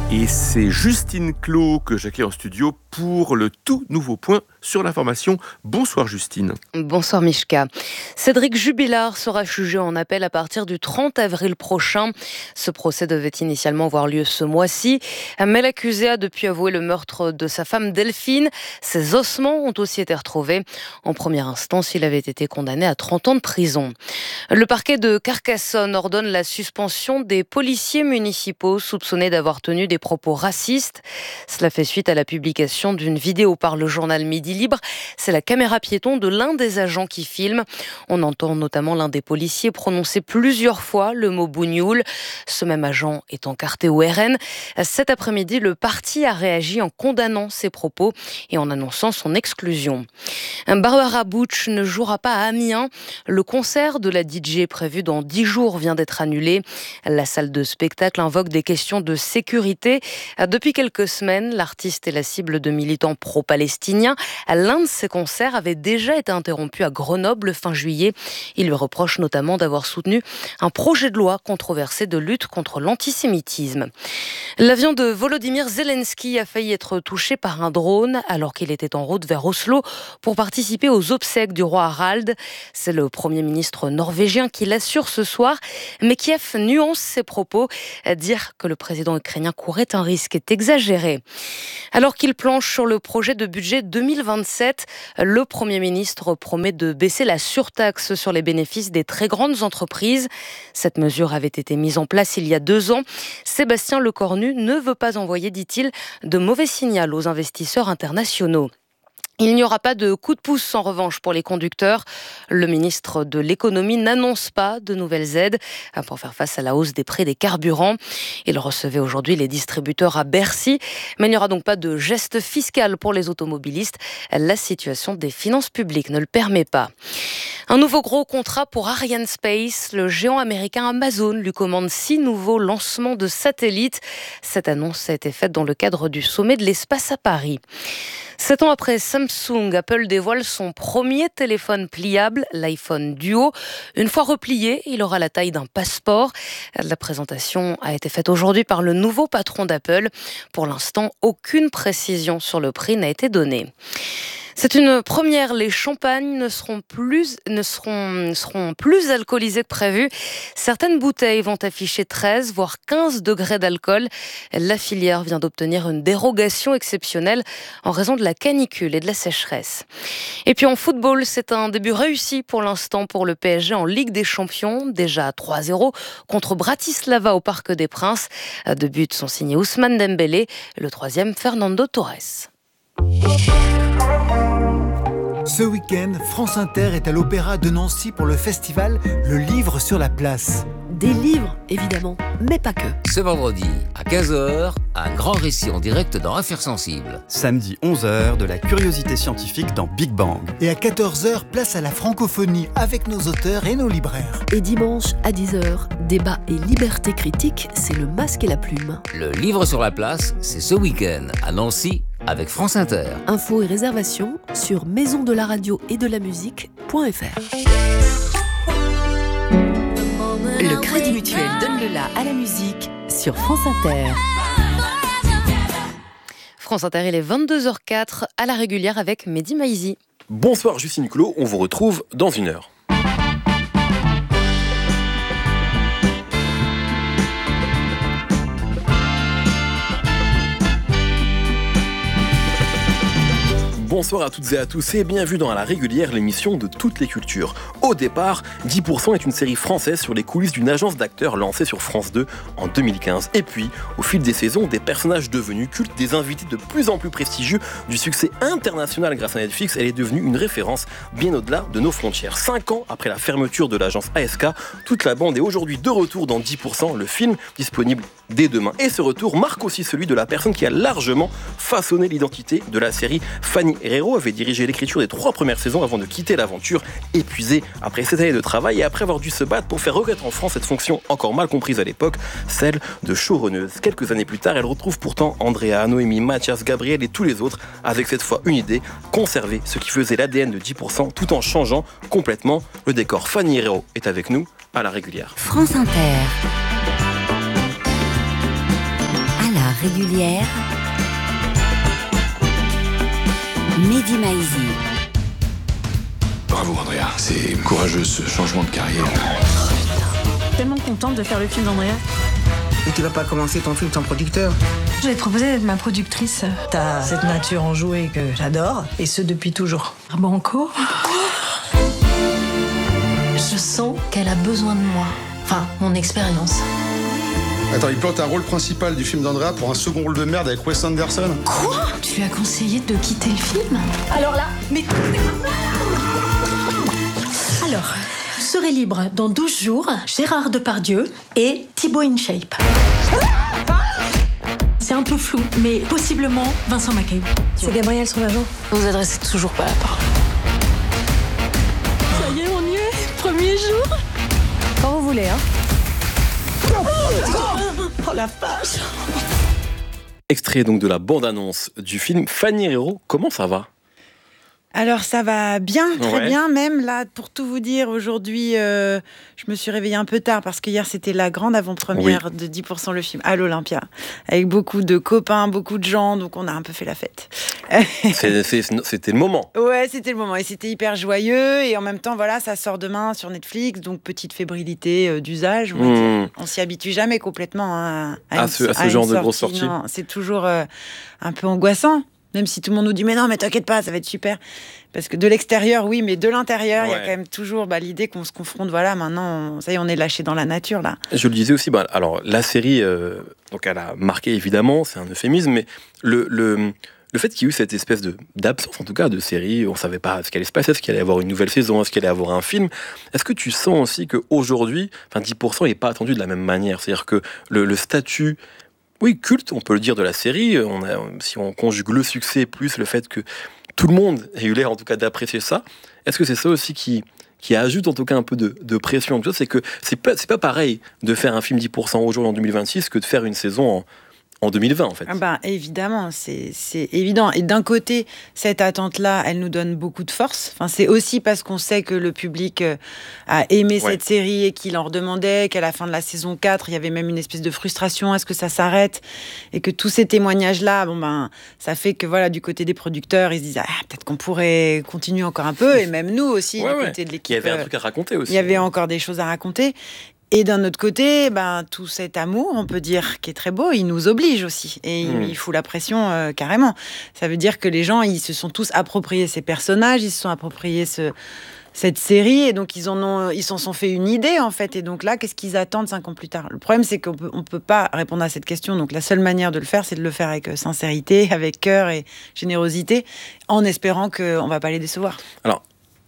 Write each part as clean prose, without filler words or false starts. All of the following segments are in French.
Et c'est Justine Clos que j'accueille en studio pour le tout nouveau point sur l'information. Bonsoir Justine. Bonsoir Mishka. Cédric Jubilard sera jugé en appel à partir du 30 avril prochain. Ce procès devait initialement avoir lieu ce mois-ci, mais l'accusé a depuis avoué le meurtre de sa femme Delphine. Ses ossements ont aussi été retrouvés. En première instance, il avait été condamné à 30 ans de prison. Le parquet de Carcassonne ordonne la suspension des policiers municipaux soupçonnés d'avoir tenu des propos racistes. Cela fait suite à la publication d'une vidéo par le journal Midi Libre. C'est la caméra piéton de l'un des agents qui filme. On entend notamment l'un des policiers prononcer plusieurs fois le mot bougnoul. Ce même agent est encarté au RN. Cet après-midi, le parti a réagi en condamnant ces propos et en annonçant son exclusion. Barbara Butch ne jouera pas à Amiens. Le concert de la DJ prévu dans 10 jours vient d'être annulé. La salle de spectacle invoque des questions de sécurité. Depuis quelques semaines, l'artiste est la cible de militants pro-palestiniens. L'un de ses concerts avait déjà été interrompu à Grenoble fin juillet. Il lui reproche notamment d'avoir soutenu un projet de loi controversé de lutte contre l'antisémitisme. L'avion de Volodymyr Zelensky a failli être touché par un drone alors qu'il était en route vers Oslo pour participer aux obsèques du roi Harald. C'est le Premier ministre norvégien qui l'assure ce soir, mais Kiev nuance ses propos. Dire que le président ukrainien courait un risque est exagéré. Alors qu'il planche sur le projet de budget 2027, le Premier ministre promet de baisser la surtaxe sur les bénéfices des très grandes entreprises. Cette mesure avait été mise en place il y a 2 ans. Sébastien Lecornu ne veut pas envoyer, dit-il, de mauvais signal aux investisseurs internationaux. Il n'y aura pas de coup de pouce en revanche pour les conducteurs. Le ministre de l'économie n'annonce pas de nouvelles aides pour faire face à la hausse des prix des carburants. Il recevait aujourd'hui les distributeurs à Bercy, mais il n'y aura donc pas de geste fiscal pour les automobilistes. La situation des finances publiques ne le permet pas. Un nouveau gros contrat pour Ariane Space. Le géant américain Amazon lui commande 6 nouveaux lancements de satellites. Cette annonce a été faite dans le cadre du sommet de l'espace à Paris. 7 ans après Samsung, Apple dévoile son premier téléphone pliable, l'iPhone Duo. Une fois replié, il aura la taille d'un passeport. La présentation a été faite aujourd'hui par le nouveau patron d'Apple. Pour l'instant, aucune précision sur le prix n'a été donnée. C'est une première, les champagnes seront plus alcoolisés que prévu. Certaines bouteilles vont afficher 13 voire 15 degrés d'alcool. La filière vient d'obtenir une dérogation exceptionnelle en raison de la canicule et de la sécheresse. Et puis en football, c'est un début réussi pour l'instant pour le PSG en Ligue des Champions, déjà 3-0 contre Bratislava au Parc des Princes. 2 buts sont signés Ousmane Dembélé, le 3e Fernando Torres. Ce week-end, France Inter est à l'Opéra de Nancy pour le festival Le Livre sur la Place. Des livres, évidemment, mais pas que. Ce vendredi, à 15h, un grand récit en direct dans Affaires sensibles. Samedi 11h, de la curiosité scientifique dans Big Bang. Et à 14h, place à la francophonie avec nos auteurs et nos libraires. Et dimanche, à 10h, débat et liberté critique, c'est le masque et la plume. Le Livre sur la Place, c'est ce week-end, à Nancy, avec France Inter. Infos et réservations sur maisondelaradioetdelamusique.fr. Le Crédit Mutuel donne le la à la musique sur France Inter. France Inter, il est 22h04 à la régulière avec Mehdi Maizi. Bonsoir Justine Clos, on vous retrouve dans 1 heure. Bonsoir à toutes et à tous et bienvenue dans La Régulière, l'émission de toutes les cultures. Au départ, 10% est une série française sur les coulisses d'une agence d'acteurs lancée sur France 2 en 2015. Et puis, au fil des saisons, des personnages devenus cultes, des invités de plus en plus prestigieux, du succès international grâce à Netflix, elle est devenue une référence bien au-delà de nos frontières. 5 ans après la fermeture de l'agence ASK, toute la bande est aujourd'hui de retour dans 10%, le film disponible dès demain. Et ce retour marque aussi celui de la personne qui a largement façonné l'identité de la série. Fanny Herrero avait dirigé l'écriture des 3 premières saisons avant de quitter l'aventure, épuisée après 7 années de travail et après avoir dû se battre pour faire reconnaître en France cette fonction encore mal comprise à l'époque, celle de showrunneuse. Quelques années plus tard, elle retrouve pourtant Andrea, Noémie, Mathias, Gabriel et tous les autres, avec cette fois une idée, conserver ce qui faisait l'ADN de 10% tout en changeant complètement le décor. Fanny Herrero est avec nous à la régulière. France Inter. À la régulière, Mehdi Maizi. Bravo Andrea, c'est courageux ce changement de carrière. Tellement contente de faire le film d'Andrea. Et tu vas pas commencer ton film sans producteur? Je vais te proposer d'être ma productrice. T'as cette nature enjouée que j'adore, et ce depuis toujours. Banco. Je sens qu'elle a besoin de moi. Enfin, mon expérience. Attends, il plante un rôle principal du film d'Andrea pour un second rôle de merde avec Wes Anderson. Quoi? Tu lui as conseillé de quitter le film? Alors là, mais... Alors, vous serez libre dans 12 jours, Gérard Depardieu et Thibaut InShape. C'est un peu flou, mais possiblement Vincent Macaiw. C'est Gabriel, son agent. Vous adressez toujours pas la parole. Ça y est, on y est. Premier jour. Quand vous voulez, hein. Oh la vache. Extrait donc de la bande-annonce du film. Fanny Herrero, comment ça va ? Alors ça va bien, très Ouais. bien même. Là, pour tout vous dire, aujourd'hui, je me suis réveillée un peu tard parce que hier, c'était la grande avant-première de 10% le film à l'Olympia. Avec beaucoup de copains, beaucoup de gens, donc on a un peu fait la fête. C'était le moment. Ouais, c'était le moment et c'était hyper joyeux. Et en même temps, voilà, ça sort demain sur Netflix, donc petite fébrilité d'usage. On va dire. On s'y habitue jamais complètement à ce genre de grosse sortie. Non, c'est toujours un peu angoissant. Même si tout le monde nous dit mais non, mais t'inquiète pas, ça va être super. Parce que de l'extérieur, oui, mais de l'intérieur, il y a quand même toujours l'idée qu'on se confronte. Voilà, maintenant, ça y est, on est lâché dans la nature là. Je le disais aussi. Alors la série, donc elle a marqué évidemment, c'est un euphémisme, mais le fait qu'il y ait eu cette espèce d'absence, en tout cas, de série, on savait pas ce qu'allait se passer, est-ce qu'il allait y avoir une nouvelle saison, est-ce qu'il allait y avoir un film. Est-ce que tu sens aussi qu'aujourd'hui, 10% n'est pas attendu de la même manière? C'est-à-dire que le statut, oui, culte, on peut le dire, de la série, si on conjugue le succès plus le fait que tout le monde ait eu l'air en tout cas d'apprécier ça, est-ce que c'est ça aussi qui ajoute en tout cas un peu de pression? C'est que c'est pas pareil de faire un film 10% aujourd'hui en 2026 que de faire une saison en 2020 en fait. Évidemment, c'est évident. Et d'un côté, cette attente-là, elle nous donne beaucoup de force. C'est aussi parce qu'on sait que le public a aimé cette série et qu'il en redemandait, qu'à la fin de la saison 4, il y avait même une espèce de frustration, est-ce que ça s'arrête? Et que tous ces témoignages-là, ça fait que voilà, du côté des producteurs, ils se disent peut-être qu'on pourrait continuer encore un peu, et même nous aussi, du côté de l'équipe. Il y avait un truc à raconter aussi. Il y avait encore des choses à raconter. Et d'un autre côté, tout cet amour, on peut dire, qui est très beau, il nous oblige aussi. Et il fout la pression carrément. Ça veut dire que les gens, ils se sont tous appropriés ces personnages, ils se sont appropriés cette série, et donc ils s'en sont fait une idée, en fait. Et donc là, qu'est-ce qu'ils attendent 5 ans plus tard? Le problème, c'est qu'on peut pas répondre à cette question. Donc la seule manière de le faire, c'est de le faire avec sincérité, avec cœur et générosité, en espérant qu'on va pas les décevoir. Alors,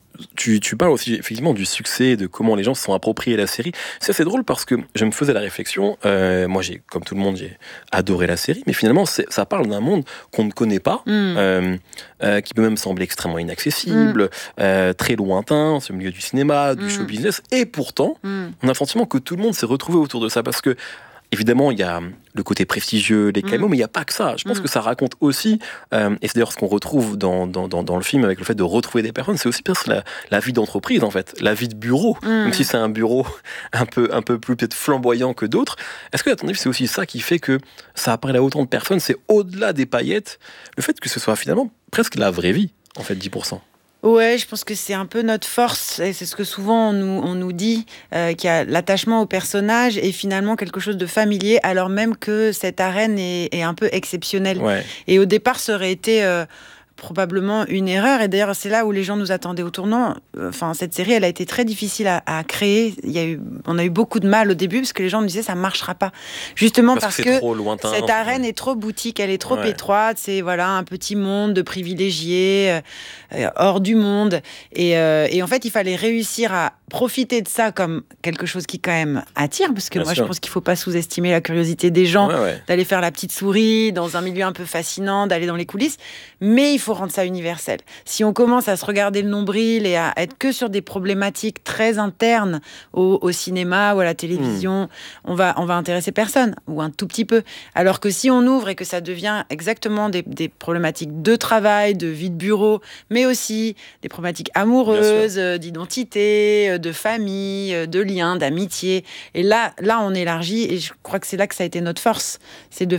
tu parles aussi effectivement du succès, de comment les gens se sont appropriés la série. C'est assez drôle parce que je me faisais la réflexion, moi comme tout le monde, j'ai adoré la série, mais finalement ça parle d'un monde qu'on ne connaît pas, qui peut même sembler extrêmement inaccessible, très lointain, ce milieu du cinéma, du show business, et pourtant on a le sentiment que tout le monde s'est retrouvé autour de ça, parce que évidemment, il y a le côté prestigieux, les caméos, mais il n'y a pas que ça. Je pense que ça raconte aussi, et c'est d'ailleurs ce qu'on retrouve dans le film avec le fait de retrouver des personnes, c'est aussi presque la vie d'entreprise, en fait, la vie de bureau, même si c'est un bureau un peu plus peut-être flamboyant que d'autres. Est-ce que, à ton avis, c'est aussi ça qui fait que ça apparaît à autant de personnes? C'est au-delà des paillettes, le fait que ce soit finalement presque la vraie vie, en fait, 10%. Ouais, je pense que c'est un peu notre force, et c'est ce que souvent on nous dit, qu'il y a l'attachement au personnage et finalement quelque chose de familier, alors même que cette arène est un peu exceptionnelle. Ouais. Et au départ, ça aurait été probablement une erreur, et d'ailleurs c'est là où les gens nous attendaient au tournant. Cette série, elle a été très difficile à créer. On a eu beaucoup de mal au début parce que les gens nous disaient ça marchera pas, justement parce que trop lointain, cette arène est trop boutique, elle est trop étroite, c'est un petit monde de privilégiés hors du monde, et en fait il fallait réussir à profiter de ça comme quelque chose qui quand même attire, parce que je pense qu'il faut pas sous-estimer la curiosité des gens, d'aller faire la petite souris dans un milieu un peu fascinant, d'aller dans les coulisses, mais il faut rendre ça universel. Si on commence à se regarder le nombril et à être que sur des problématiques très internes au cinéma ou à la télévision, on va intéresser personne, ou un tout petit peu. Alors que si on ouvre et que ça devient exactement des problématiques de travail, de vie de bureau, mais aussi des problématiques amoureuses, d'identité, de famille, de liens, d'amitié. Et là, on élargit, et je crois que c'est là que ça a été notre force. C'est de